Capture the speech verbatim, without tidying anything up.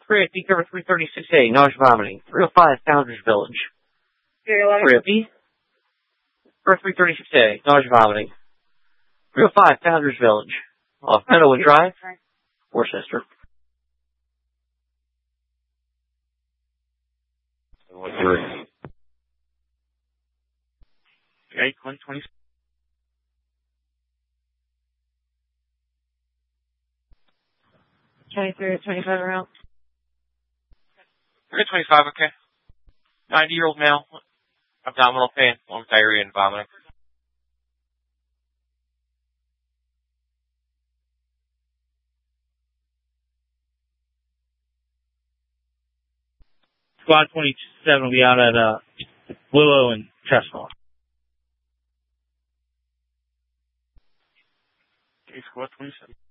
three at B, cover three thirty-six A, nausea vomiting. three oh five, Founders Village. three at B, cover three thirty-six A, nausea vomiting. three oh five, Founders Village. Off Meadowwood Drive, Worcester. Okay, one twenty. twenty-three or twenty-five around. three twenty-five, okay. ninety-year-old male, abdominal pain, long diarrhea and vomiting. Squad twenty-seven will be out at uh, Willow and Chestnut. Okay, squad twenty-seven.